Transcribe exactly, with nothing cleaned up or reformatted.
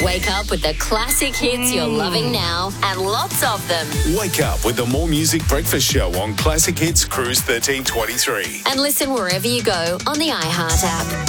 Wake up with the classic hits you're loving now and lots of them. Wake up with the More Music Breakfast Show on Classic Hits Cruise thirteen twenty-three. And listen wherever you go on the iHeart app.